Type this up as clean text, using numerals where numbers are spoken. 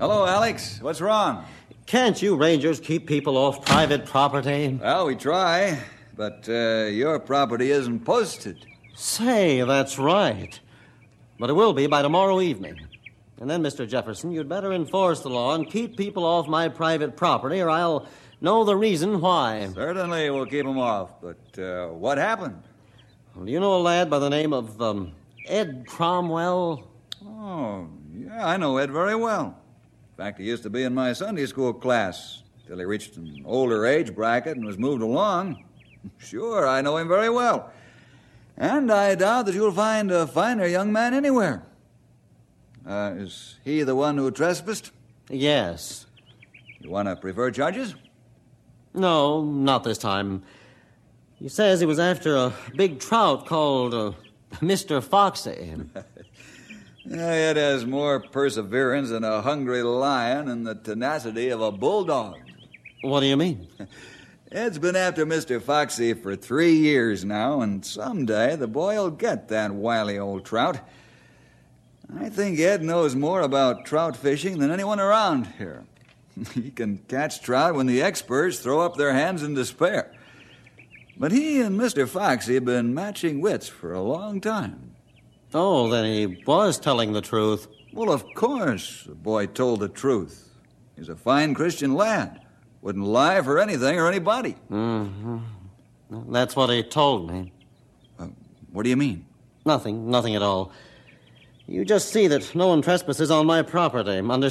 Hello, Alex. What's wrong? Can't you Rangers keep people off private property? Well, we try, but your property isn't posted. Say, that's right. But it will be by tomorrow evening. And then, Mr. Jefferson, you'd better enforce the law and keep people off my private property, or I'll know the reason why. Certainly we'll keep them off, but what happened? Well, do you know a lad by the name of Ed Cromwell? Oh, yeah, I know Ed very well. In fact, he used to be in my Sunday school class till he reached an older age bracket and was moved along. Sure, I know him very well. And I doubt that you'll find a finer young man anywhere. Is he the one who trespassed? Yes. You want to prefer charges? No, not this time. He says he was after a big trout called Mr. Foxy. It has more perseverance than a hungry lion and the tenacity of a bulldog. What do you mean? Ed's been after Mr. Foxy for 3 years now, and someday the boy will get that wily old trout. I think Ed knows more about trout fishing than anyone around here. He can catch trout when the experts throw up their hands in despair. But he and Mr. Foxy have been matching wits for a long time. Oh, then he was telling the truth. Well, of course, the boy told the truth. He's a fine Christian lad. Wouldn't lie for anything or anybody. Mm-hmm. That's what he told me. What do you mean? Nothing at all. You just see that no one trespasses on my property. Understand?